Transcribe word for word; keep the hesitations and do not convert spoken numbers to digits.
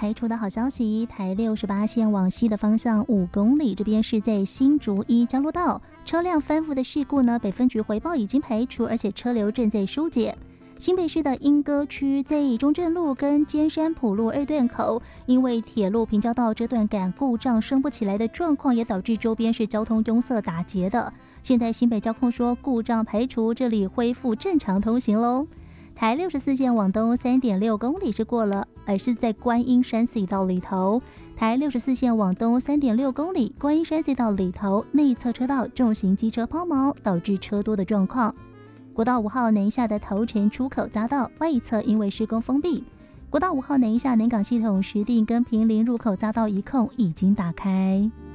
排除的好消息，台六十八线往西的方向五公里，这边是在新竹一交流道，车辆翻覆的事故呢，北分局回报已经排除，而且车流正在疏解。新北市的莺歌区在中正路跟尖山埔路二段口，因为铁路平交道这段杆故障升不起来的状况，也导致周边是交通拥塞打结的。现在新北交控说故障排除，这里恢复正常通行喽。台六十四线往东 三点六公里是过了，而是在观音山隧道里头。台六十四线往东 三点六公里，观音山隧道里头内侧车道重型机车抛锚，导致车多的状况。国道五号南下的头城出口匝道外一侧因为施工封闭，国道五号南下南港系统石碇跟平林入口匝道一控已经打开。